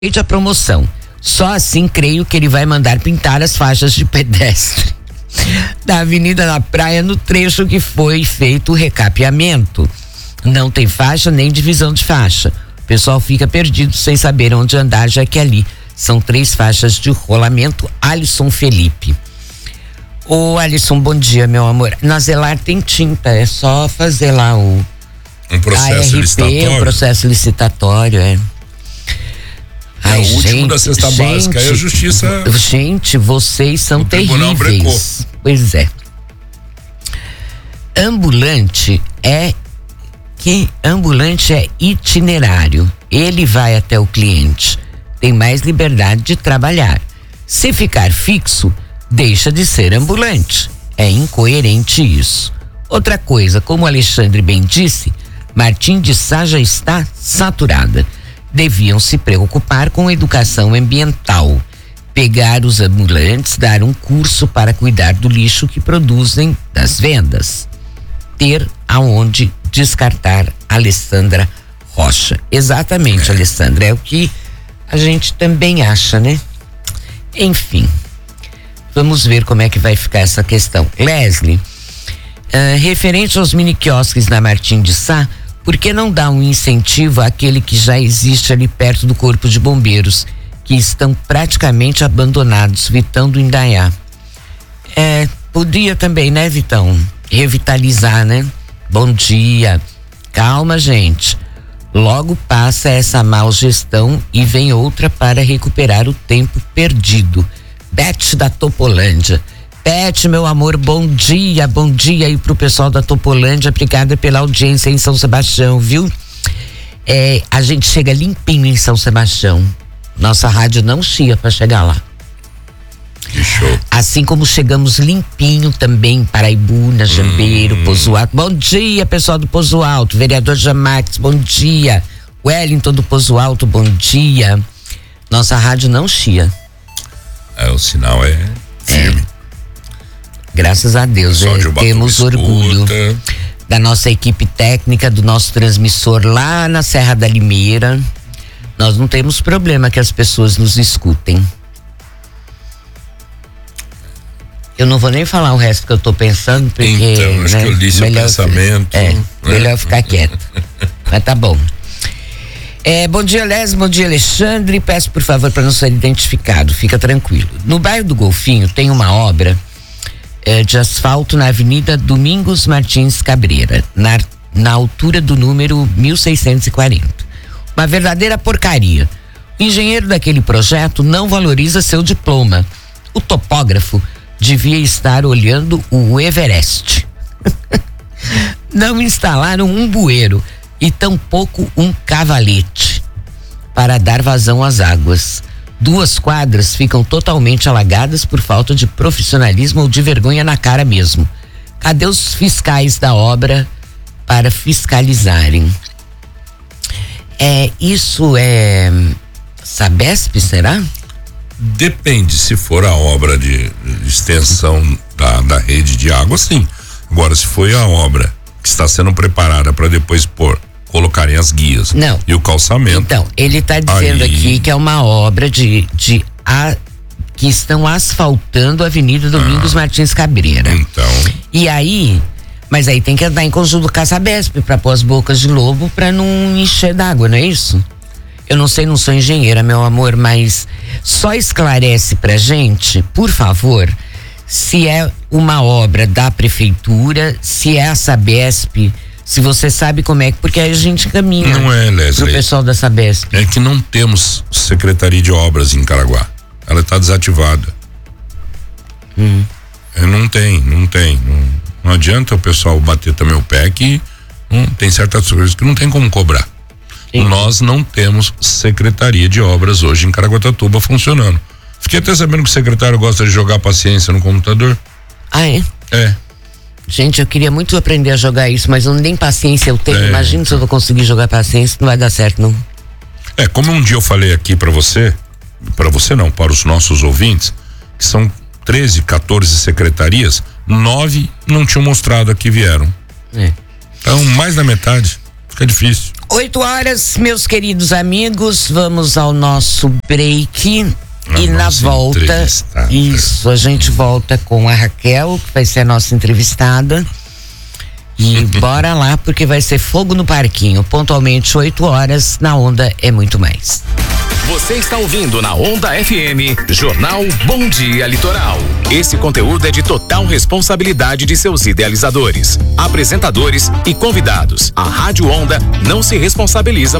a promoção. Só assim creio que ele vai mandar pintar as faixas de pedestre da Avenida da Praia no trecho que foi feito o recapeamento. Não tem faixa nem divisão de faixa. O pessoal fica perdido sem saber onde andar, já que ali são 3 faixas de rolamento. Alisson Felipe. Ô Alisson, bom dia, meu amor. Na Zelar tem tinta, é só fazer lá um processo licitatório. Um processo licitatório, é. Ai, o último da cesta básica é a justiça. Gente, vocês são terríveis. Brecou. Pois é. Ambulante é itinerário. Ele vai até o cliente. Tem mais liberdade de trabalhar. Se ficar fixo, deixa de ser ambulante. É incoerente isso. Outra coisa, como o Alexandre bem disse, Martim de Sá já está saturada. Deviam se preocupar com educação ambiental, pegar os ambulantes, dar um curso para cuidar do lixo que produzem das vendas, ter aonde descartar. Alessandra Rocha. Exatamente, Alessandra, é o que a gente também acha, né? Enfim, vamos ver como é que vai ficar essa questão. Leslie, referente aos mini quiosques na Martim de Sá, por que não dá um incentivo àquele que já existe ali perto do Corpo de Bombeiros, que estão praticamente abandonados? Vitão do Indaiá. Podia também, né, Vitão? Revitalizar, né? Bom dia. Calma, gente. Logo passa essa mal gestão e vem outra para recuperar o tempo perdido. Beth da Topolândia. Beth, meu amor, bom dia aí pro pessoal da Topolândia, obrigada pela audiência em São Sebastião, viu? A gente chega limpinho em São Sebastião, nossa rádio não chia para chegar lá. Que show. Assim como chegamos limpinho também em Paraibuna, Jambeiro, Pozo Alto. Bom dia, pessoal do Pozo Alto, vereador Jamax, bom dia. Wellington do Pozo Alto, bom dia. Nossa rádio não chia. O sinal é firme. Graças a Deus, temos orgulho da nossa equipe técnica, do nosso transmissor lá na Serra da Limeira. Nós não temos problema que as pessoas nos escutem. Eu não vou nem falar o resto que eu tô pensando, porque então, acho que eu li seu pensamento. Melhor ficar quieto. Mas tá bom. Bom dia, Leslie, bom dia, Alexandre. Peço por favor para não ser identificado, fica tranquilo. No bairro do Golfinho tem uma obra de asfalto na Avenida Domingos Martins Cabreira, na altura do número 1640. Uma verdadeira porcaria. O engenheiro daquele projeto não valoriza seu diploma. O topógrafo devia estar olhando o Everest. Não instalaram um bueiro e tampouco um cavalete para dar vazão às águas. 2 quadras ficam totalmente alagadas por falta de profissionalismo ou de vergonha na cara mesmo. Cadê os fiscais da obra para fiscalizarem? Isso é Sabesp, será? Depende, se for a obra de extensão da rede de água, sim. Agora, se foi a obra que está sendo preparada para depois colocarem as guias e o calçamento. Então, ele está dizendo aqui que é uma obra que estão asfaltando a Avenida Domingos Martins Cabreira. Então. Mas aí tem que andar em conjunto com a Sabesp para pôr as bocas de lobo para não encher d'água, não é isso? Eu não sei, não sou engenheira, meu amor, mas só esclarece pra gente, por favor, se é uma obra da prefeitura, se é a Sabesp, se você sabe como é, porque aí a gente caminha. Não é, Leslie, pro pessoal da Sabesp. É que não temos Secretaria de Obras em Caraguá. Ela está desativada. Não tem. Não adianta o pessoal bater também o pé que tem certas coisas que não tem como cobrar. Sim. Nós não temos Secretaria de Obras hoje em Caraguatatuba funcionando. Fiquei até sabendo que o secretário gosta de jogar paciência no computador. Ah, é? É. Gente, eu queria muito aprender a jogar isso, mas nem paciência eu tenho. Imagina se eu vou conseguir jogar paciência, não vai dar certo, não. Como um dia eu falei aqui para você não, para os nossos ouvintes, que são 13, 14 secretarias, 9 não tinham mostrado a que vieram. Então, mais da metade, fica difícil. 8h, meus queridos amigos, vamos ao nosso break. E na volta, isso, a gente volta com a Raquel, que vai ser a nossa entrevistada. E bora lá, porque vai ser fogo no parquinho. Pontualmente 8h, na Onda é muito mais. Você está ouvindo na Onda FM, Jornal Bom Dia Litoral. Esse conteúdo é de total responsabilidade de seus idealizadores, apresentadores e convidados. A Rádio Onda não se responsabiliza